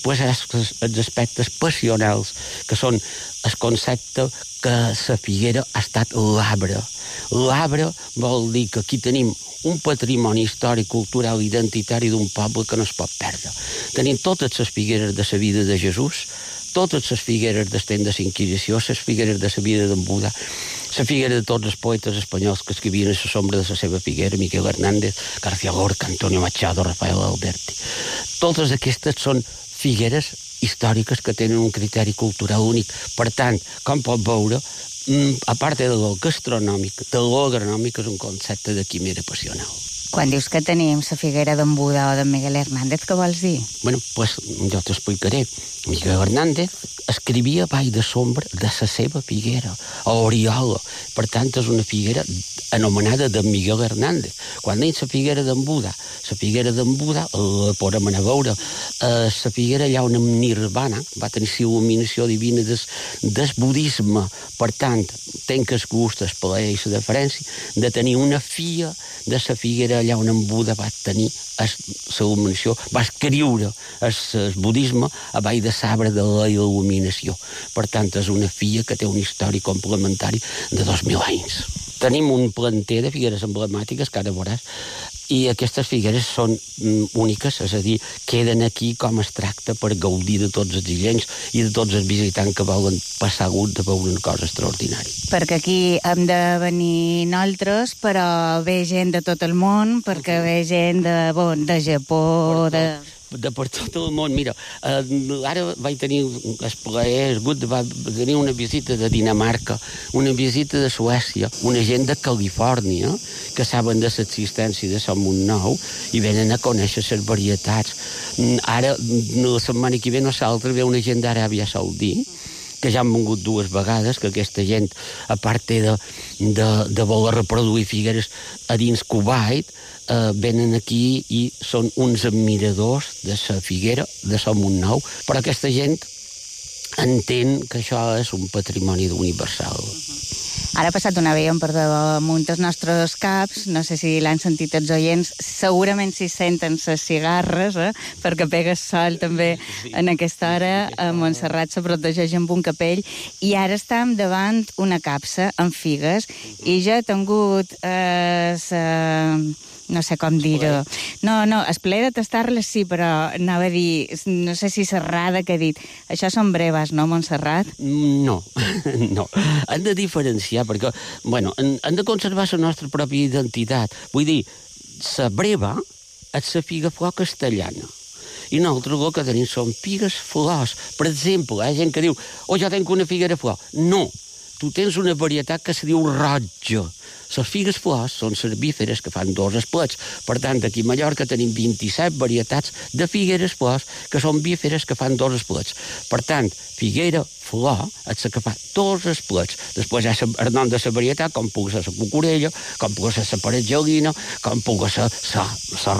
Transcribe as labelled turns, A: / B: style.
A: Pues els aspectes passionals, que són el concepte que la figuera ha estat l'arbre. L'arbre vol dir que aquí tenim un patrimoni històric, cultural i identitari d'un poble que no es pot perdre. Tenim totes les figueres de la vida de Jesús, totes les figueres del temps de la Inquisició, les figueres de la vida d'en Buda, la figuera de tots els poetes espanyols que escrivien a la sombra de la seva figuera, Miquel Hernández, García Lorca, Antonio Machado, Rafael Alberti. Totes aquestes són figueres històriques que tenen un criteri cultural únic. Per tant, com pot veure, a part de lo gastronòmic, de lo agronòmic és un concepte de quimera passional.
B: Quan dius que tenim la figuera d'en Buda o d'en Miguel Hernández, què vols dir?
A: Bueno, pues jo t'explicaré. Miguel Hernández escrivia Vall de Sombra de la seva figuera, a Oriola. Per tant, és una figuera anomenada de Miguel Hernández. Quan deim la figuera d'en Buda la podem anar a veure. La figuera allà on Nirvana va tenir la il·luminació divina del budisme. Per tant, tenc el gust, el plaer i la deferència de tenir una filla de la figuera allà on en Buda va tenir la il·luminació, va escriure el budisme a Vall de Sabre de la il·luminació. Per tant, és una filla que té un històric complementari de 2.000 anys. Tenim un planter de figueres emblemàtiques, que ara veuràs, i aquestes figueres són úniques, és a dir, queden aquí com es tracta per gaudir de tots els illencs i de tots els visitants que volen passar gust de veure una cosa extraordinària.
B: Perquè aquí hem de venir nosaltres, però ve gent de tot el món, perquè ve gent de Japó,
A: de per tot el món. Mira, ara vaig tenir el plaer, de tenir una visita de Dinamarca, una visita de Suècia, una gent de Califòrnia, que saben de l'existència de Sant Montnou i venen a conèixer les varietats. Ara, la setmana que ve, nosaltres ve una gent d'Aràbia Saudí, que ja han vengut 2 vegades, que aquesta gent, a part de voler reproduir figueres a dins Kuwait, venen aquí i són uns admiradors de la figuera de Sant Montnou, però aquesta gent entén que això és un patrimoni universal.
B: Ara ha passat un avió per damunt els nostres caps, no sé si l'han sentit els oients, segurament si senten les cigarres, perquè pega sol també en aquesta hora, a Montserrat se protegeix amb un capell, i ara estem davant una capsa amb figues, i jo he tingut no sé com dir-ho. No, el plaer de tastar-les sí, però anava a dir, no sé si serrada que he dit. Això són breves, no, Montserrat?
A: No. Hem de diferenciar, perquè, bueno, hem de conservar la nostra pròpia identitat. Vull dir, la breva és la figa flor castellana. I nosaltres el que tenim són figues flors. Per exemple, hi ha gent que diu, jo tenc una figuera flor. No, tu tens una varietat que se diu roja. Les figues flors són cervíferes que fan 2 esplets. Per tant, aquí a Mallorca tenim 27 varietats de figueres flors que són bíferes que fan 2 esplets. Per tant, figuera flor és la que fa 2 esplets. Després hi ha el nom de la varietat, com pugui ser la cucurella, com pugui ser la paretgelina, com pugui ser la